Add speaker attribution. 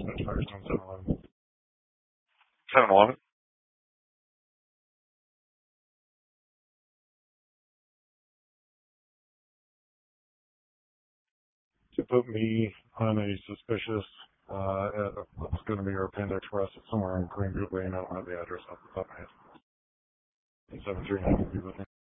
Speaker 1: at Firestone 7-Eleven. 7-Eleven? To put me on a suspicious, it's going to be our Panda Express. It's somewhere in Greenwood Lane. I don't have the address off the top of my head. 739 would be with me.